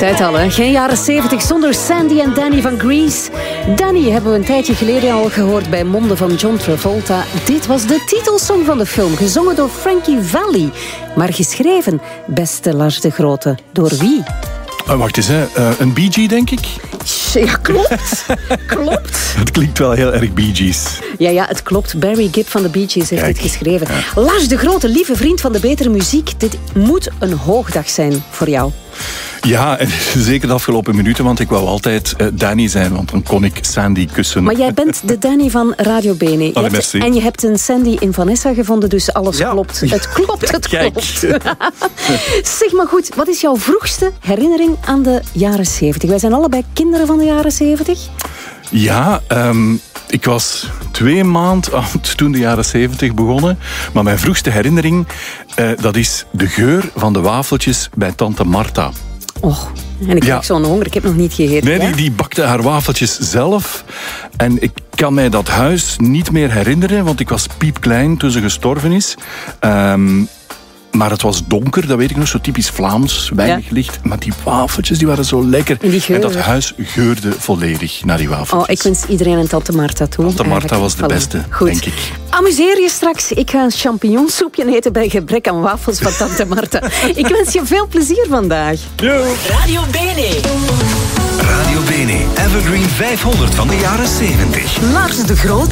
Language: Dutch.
zei het al, hè? Geen jaren 70 zonder Sandy en Danny van Grease. Danny hebben we een tijdje geleden al gehoord bij monden van John Travolta. Dit was de titelsong van de film, gezongen door Frankie Valli. Maar geschreven, beste Lars de Grote, door wie? Wacht eens, hè. Een Bee Gee, denk ik? Ja, klopt. Klopt. Het klinkt wel heel erg Bee Gees. Ja, het klopt. Barry Gibb van de Bee Gees heeft dit geschreven. Ja. Lars de Grote, lieve vriend van de betere muziek. Dit moet een hoogdag zijn voor jou. Ja, en zeker de afgelopen minuten, want ik wou altijd Danny zijn, want dan kon ik Sandy kussen. Maar jij bent de Danny van Radio Bene. Merci. En je hebt een Sandy in Vanessa gevonden, dus alles klopt. Het klopt, het klopt. Zeg maar goed, wat is jouw vroegste herinnering aan de jaren 70? Wij zijn allebei kinderen van de jaren 70. Ja, ik was 2 maanden oud toen de jaren 70 begonnen. Maar mijn vroegste herinnering, dat is de geur van de wafeltjes bij tante Marta. Och, en ik krijg zo'n honger, ik heb nog niet gegeten. Nee, die bakte haar wafeltjes zelf. En ik kan mij dat huis niet meer herinneren, want ik was piepklein toen ze gestorven is. Maar het was donker, dat weet ik nog, zo typisch Vlaams, weinig licht. Maar die wafeltjes, die waren zo lekker. En dat huis geurde volledig naar die wafeltjes. Oh, ik wens iedereen een tante Marta toe. Tante Marta was de beste, denk ik. Amuseer je straks. Ik ga een champignonsoepje eten bij gebrek aan wafels van tante Marta. Ik wens je veel plezier vandaag. Yo. Radio Bene. Radio Bene, Evergreen 500 van de jaren 70. Lars de Grote.